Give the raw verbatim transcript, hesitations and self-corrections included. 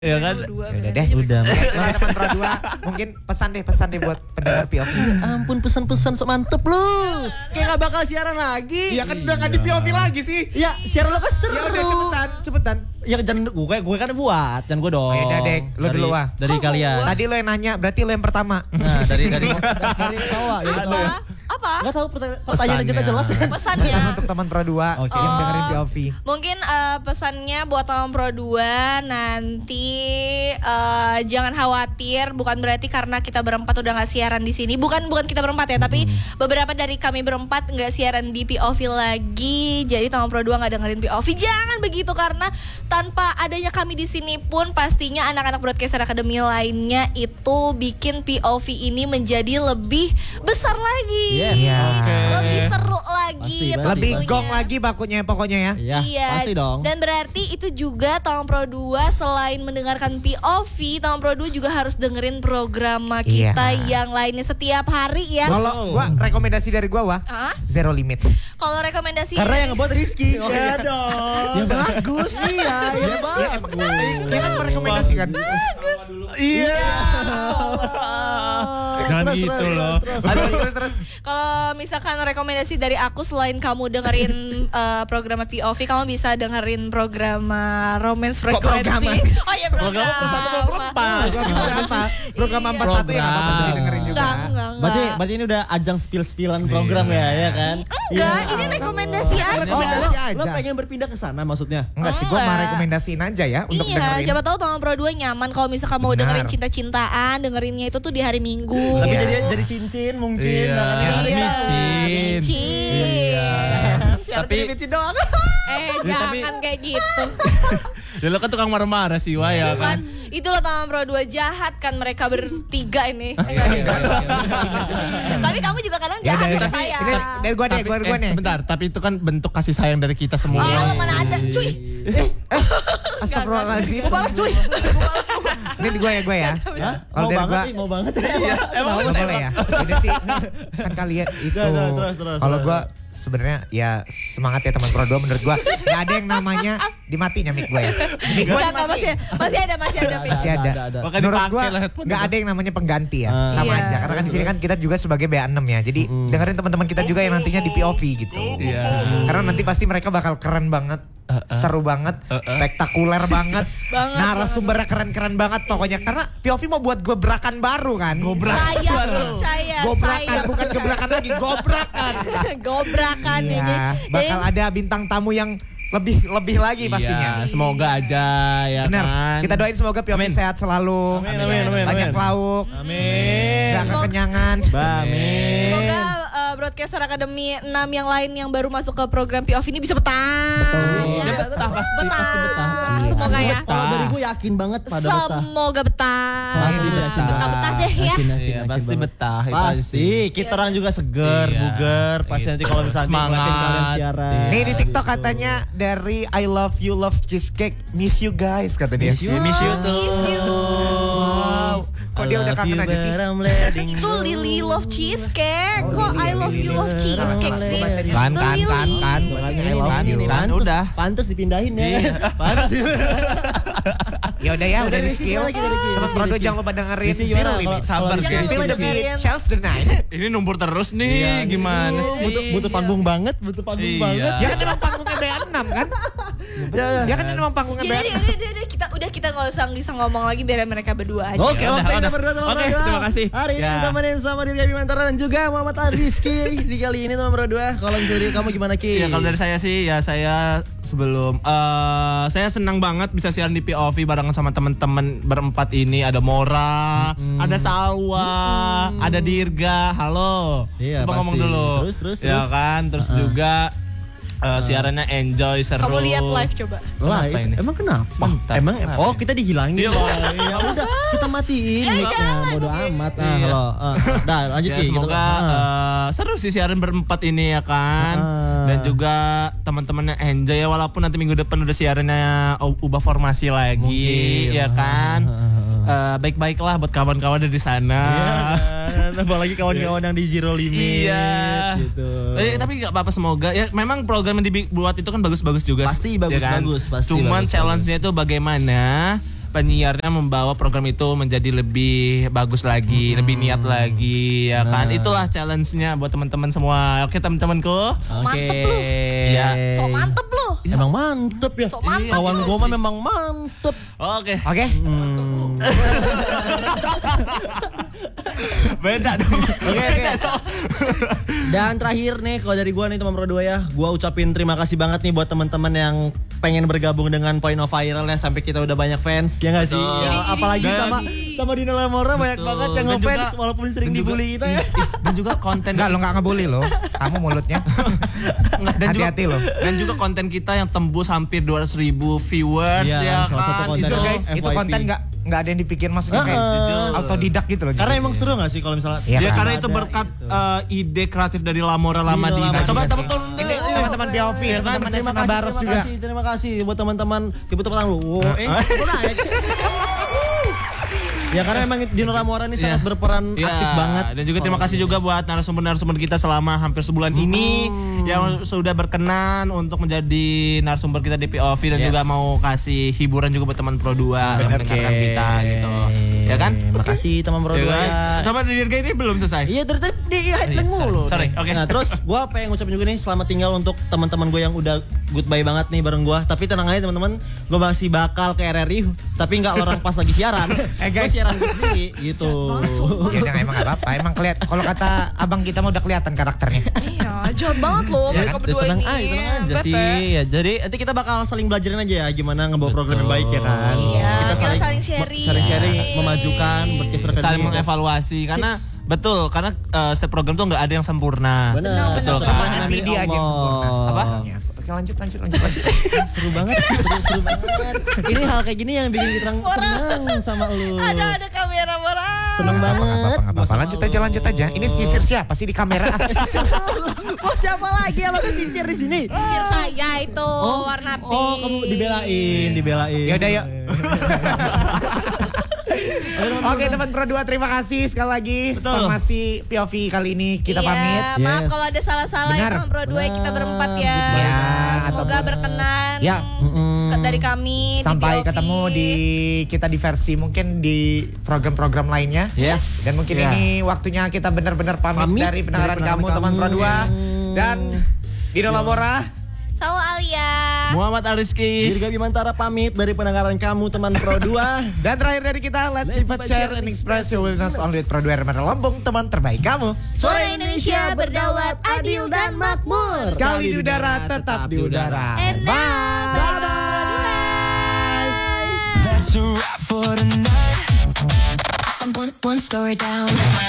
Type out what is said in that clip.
Ya kan? Udah deh, udah. Teman-teman Pro dua, mungkin pesan deh, pesan deh buat pendengar P O V. Ampun pesan-pesan sok mantep lu. Kayak gak bakal siaran lagi. Iya kan udah gak di P O V lagi sih. Ya siaran lo kan seru. Ya udah cepetan, cepetan. Ya jangan gue, gue kan buat, jangan gue dong. Oh, yaudah deh, lu dari, dulu ah. Dari Kok kalian. gua? Tadi lu yang nanya, berarti lu yang pertama. Nah dari dari dari bawah. Apa? Apa? Gak tahu pertanyaan aja jelas. Pesannya. Pesan untuk teman Pro dua Oke. yang Oh. dengerin P O V. Mungkin uh, pesannya buat teman Pro dua nanti uh, jangan khawatir, bukan berarti karena kita berempat udah nggak siaran di sini. Bukan bukan kita berempat ya, tapi beberapa dari kami berempat nggak siaran di P O V lagi. Jadi teman Pro dua nggak dengerin P O V. Jangan begitu, karena tanpa adanya kami di sini pun pastinya anak-anak Broadcaster Academy lainnya itu bikin P O V ini menjadi lebih besar lagi. Yes. Iya. Lebih seru lagi. Pasti, Lebih tentunya. gong lagi bakunya pokoknya ya. Iya, Iya, pasti dong. Dan berarti itu juga Tawang Pro dua selain mendengarkan P O V, Tawang Pro dua juga harus dengerin program kita Iya. yang lainnya setiap hari ya. Kalau gua rekomendasi dari gua wah, Hah? Zero Limit. Kalau rekomendasi Karena yang ngebuat Rizky. Oh, iya dong. Ya bagus iya, ya Ya bagus. emang dia kan merekomendasikan. Iya. Jangan Terus, gitu terus, loh. terus, Aduh, terus terus. Kalau misalkan rekomendasi dari aku selain kamu dengerin uh, program P O V, kamu bisa dengerin program uh, Romance Kok Frequency. program sih? Oh iya program. Program satu program empat. Program apa? Program Iya. empat puluh satu ya apa apa sih dengerin juga. Enggak, enggak, enggak. Berarti berarti ini udah ajang spill-spillan program ya, ya kan? Enggak, ini rekomendasi aja. Rekomendasi aja. Lo pengen berpindah ke sana maksudnya? Enggak sih, gua Enggak. mau rekomendasiin aja ya untuk Iya, dengerin. siapa tahu Tawang Pro dua nyaman kalau misalkan mau Benar. dengerin cinta-cintaan, dengerinnya itu tuh di hari Minggu. Tapi Iya. jadi jadi cincin mungkin. Iya. Nah, Iya, kan? micin. micin. Iya. Siaran Tapi- jadi micin doang. Eh, Ya, tapi- jangan kayak gitu. Ya lo kan tukang marah-marah sih, Wah ya Kan kan. itu loh Tawang Pro dua jahat kan mereka bertiga ini. Iya, Tapi kamu juga kadang Ya jahat dari sama tapi saya. ini dari gua deh, Tapi, gua gua eh, nih. sebentar, tapi itu kan bentuk kasih sayang dari kita semua. Oh, kalau mana ada, cuy. Astagfirullahaladzim. Mau balas cuy. Ini di gua ya gua ya. Hah? Kalau Mau dari banget gua nih, mau banget. Iya, emang Nggak boleh ya. Udah sih kan kalian itu. Terus, terus, terus, Kalau terus. gua sebenarnya ya semangat ya teman Pro dua menurut gua. Gak ada yang namanya dimatinya mic gua ya. Mic gua Enggak, enggak, masih masih ada, masih ada. Pik. masih ada. ada, ada. Maka Menurut dipakai gua lah headphone nggak itu. ada yang namanya pengganti ya. Ah. Sama Iya. aja. Karena kan di sini kan kita juga sebagai B A enam ya. Jadi dengerin teman-teman kita juga yang nantinya di P O V gitu. Iya. Karena nanti pasti mereka bakal keren banget. Seru banget, spektakuler banget, Banget, narasumbernya keren-keren banget pokoknya. Karena P O V mau buat gebrakan baru kan. Saya percaya, Gobrakan saya bukan percaya. gebrakan lagi, gobrakan. Gobrakan ya. Iya, Jadi- bakal jadi- ada bintang tamu yang lebih lebih lagi pastinya. Iya, semoga aja ya Benar. kan. Kita doain semoga P O V Amin. sehat selalu. Amin, amin, amin, Banyak amin. lauk. Amin. Gak kekenyangan. Amin. Semoga uh, Broadcaster Academy enam yang lain yang baru masuk ke program P O V ini bisa betah. Dia Ya. betah pasti, Betah. pasti betah. Semoga ya. Kalau dari gue yakin banget pada betah. Semoga betah. Pasti Iya. betah. Betah-betah deh ya. Yakin, yakin, Iya, yakin pasti banget. betah, itu aja Pasti. sih. Kita orang juga seger, Iya. buger. Pasti nanti kalau misalnya Semangat. ngeliatin kalian siaran. Iya. Nih di TikTok Gitu. katanya dari I love you love cheesecake, miss you guys kata dia. Miss you, miss you tuh. Miss you. Wow. Kok dia udah kangen aja sih? Itu Lily Love Cheesecake. Oh, Kok Lily, I love Lily, you love Lily. cheesecake Salah, sih? salah bacanya. Kan, Itu kan, Lily. kan, kan. I love you. Kan, Pantes, udah. pantes dipindahin ya. Iya. Pantes. Ya udah ya, udah Dari di Rizky, skill. dari Rizky, dari Rizky, Teman Rizky, Prodo Rizky. jangan lupa dengerin Rizky Zero gimana? Limit. Kalau- Sabar, kalau Jangan Rizky, Feel the Rizky. beat, dengerin. Charles the night. Ini numpur terus nih, Iya. gimana sih? Butuh butuh panggung banget, butuh panggung Iya. banget. Ya kan emang panggungnya B A enam kan? Ya, ya. Ya kan emang panggungnya B A Jadi enam. udah, udah, udah, kita udah kita nggak usah bisa ngomong lagi biar mereka berdua aja. Oke, Ya oke, udah, kita udah. berdua teman Oke, berdua. terima kasih. Hari ini Ya. ditemenin sama Dirga Bimantara dan juga Muhammad Rizky. Di kali ini teman berdua. Kalau dari kamu gimana Ki? Ya kalau dari saya sih ya saya sebelum eh saya senang banget bisa siaran di P O V barengan sama teman-teman berempat ini. Ada Mora, ada Salwa, ada Dirga. Halo. Iya, Coba ngomong pasti. dulu. Terus, terus, Ya terus. kan, terus juga eh, siarannya enjoy seru. Kamu lihat live coba. Kenapa Live? ini? Emang kenapa? Sebentar. Emang Kenapa oh ya? kita dihilangin. Iya, Oh, Bang. ya udah kita matiin Eh, mic-nya. jangan. Bodo amat. Nah, Iya. kalau ah, dah lanjut Ya, Ki. semoga Gitu. Ah. eh, seru sih siaran berempat ini ya kan. Ah. Dan juga teman-temannya enjoy ya walaupun nanti minggu depan udah siarannya u- ubah formasi lagi Mungkin. ya kan. Ah, ah, ah. Eh, baik-baiklah buat kawan-kawan dari sana. Iya kan? Apalagi kawan-kawan yang di Zero Limit. Iya. Gitu. Eh, tapi nggak apa-apa semoga ya memang program yang dibuat itu kan bagus-bagus juga. Pasti bagus, ya kan? bagus, pasti Cuman bagus, challenge-nya itu bagaimana penyiarnya membawa program itu menjadi lebih bagus lagi, lebih niat lagi, ya kan? Itulah challenge-nya buat teman-teman semua. Oke teman-temanku. Mantep lu. Iya. So mantep lu. Emang mantep ya. So mantep Kawan lu. gue mah memang mantep. Oke. Oke. Beda dong. Oke oke. Dan terakhir nih kalau dari gua nih teman Pro dua ya, gua ucapin terima kasih banget nih buat teman-teman yang pengen bergabung dengan Point of Viral ya sampai kita udah banyak fans ya nggak sih? Betul. Ya, Gini, apalagi gini. sama sama Dina Lamora banyak Betul. banget yang Dan ngefans juga- walaupun sering dan juga- dibully kita ya. Ih, dan juga konten Enggak, lo nggak ngebully lo. Kamu mulutnya. dan juga, Hati-hati loh. dan juga konten kita yang tembus hampir dua ratus ribu viewers Iya, ya salah satu kan. konten. Jujur Itu guys, itu F Y P. konten nggak nggak ada yang dipikir maksudnya kayak Heeh. autodidak gitu loh. Karena jadi. emang seru nggak sih kalau misalnya? Iya Ya kan? karena itu Ada berkat itu. eh, ide kreatif dari Lamora Lama Iya, Dina. Lama Coba Dina teman sih. Ini teman-teman P O V, Iya kan? teman-teman S Terima M A kasih, Baros terima juga. kasih, terima kasih buat teman-teman Kipu Tepatang lu. Oh, eh, gua naik. Ya karena memang Dino Ramora ini sangat Iya. berperan Ya, aktif banget. dan juga terima kasih juga buat narasumber-narasumber kita selama hampir sebulan ini yang sudah berkenan untuk menjadi narasumber kita di P O V dan Yes. juga mau kasih hiburan juga buat teman Pro dua yang mendengarkan kita gitu. Ya kan? Makasih teman Pro Ya dua. kan? Coba di dirga ini belum selesai. Iya dari tadi di headline Iya, mulu. sorry, nih. oke. Nah terus gue pengen ngucapin juga nih selamat tinggal untuk teman-teman gue yang udah goodbye banget nih bareng gue. Tapi tenang aja teman-teman, gue masih bakal ke R R I. Tapi nggak orang pas lagi siaran. Eh, Gue guys. siaran sendiri gitu. Ya udah emang gak apa-apa. Emang kelihatan. Kalau kata abang kita mah udah kelihatan karakternya. Iya, jahat banget loh Ya, mereka berdua tenang ini. aja, tenang aja Bete. sih. Ya, jadi nanti kita bakal saling belajarin aja ya gimana ngebawa program yang baik ya kan. Iya, kita saling sharing. saling sharing, memajukan, berkisar Saling mengevaluasi karena betul karena eh, setiap program tuh nggak ada yang sempurna. Benar, Betul, betul. kan? Cuma N P D aja yang sempurna. Apa? Ya, Oke lanjut lanjut lanjut. lanjut. Seru banget, seru, seru banget. Ini hal kayak gini yang bikin kita seneng sama lu. Ada ada kamera merah. Seneng Nggak banget. apa-apa, nggak gua apa-apa. sama Lanjut lu. aja lanjut aja. Ini sisir siapa sih di kamera? Oh siapa lagi yang bakal sisir di sini? Sisir saya itu warna pink. Oh kamu dibelain, dibelain. Yaudah yuk. Oke teman Pro dua terima kasih sekali lagi. Betul. Informasi P O V kali ini kita Iya, pamit. maaf Yes. kalau ada salah-salah ya Benar. Teman Pro dua kita berempat ya. Ya, Semoga atau- berkenan Ya. ke- dari kami Sampai di P O V. ketemu di kita di versi mungkin di program-program lainnya. Yes. Dan mungkin Ya. ini waktunya kita benar-benar pamit, Pamit dari pendengaran dari kamu pendengaran teman kamu. Pro dua dan Dino Lamora. Salam Alia. Muhammad Ariski. Dirga Bimantara pamit dari pendengaran kamu teman Pro dua. Dan terakhir dari kita, let's Let's divide, divide, share, share, and and express your willingness only with Pro dua Hermana Lampung, teman terbaik kamu. Suara Indonesia berdaulat, adil dan makmur. Sekali di udara, tetap di udara. And now, bye bye. That's a wrap for tonight. I'm one, one story down.